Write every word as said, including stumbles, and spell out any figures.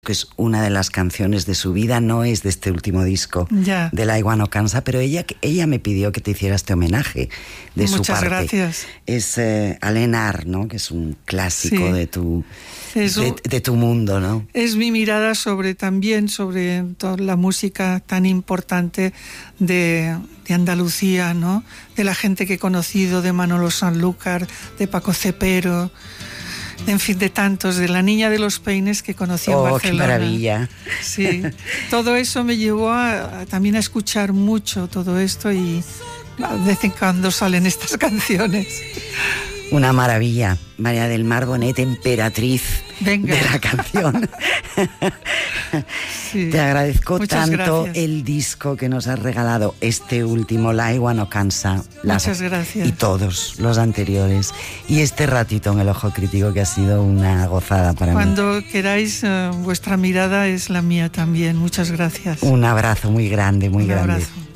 que es una de las canciones de su vida, no es de este último disco, ya. del Aigua no cansa, pero ella, ella me pidió que te hiciera este homenaje de Muchas su parte. gracias. Es eh, Alenar, ¿no? Que es un clásico sí. de tu Eso, de, de tu mundo, ¿no? Es mi mirada sobre también sobre toda la música tan importante de, de Andalucía, ¿no? De la gente que he conocido, de Manolo Sanlúcar, de Paco Cepero, en fin, de tantos, de la niña de los peines que conocí oh, en Barcelona. ¡Qué maravilla! Sí, todo eso me llevó a, a también a escuchar mucho todo esto y de vez en cuando salen estas canciones. Una maravilla, María del Mar Bonet, emperatriz Venga. de la canción. Sí. Te agradezco Muchas tanto gracias. el disco que nos has regalado, este último, L'Aigua no cansa. Las, Muchas gracias. Y todos los anteriores. Y este ratito en el Ojo Crítico, que ha sido una gozada para Cuando mí. queráis, uh, vuestra mirada es la mía también. Muchas gracias. Un abrazo muy grande, muy Un grande. abrazo.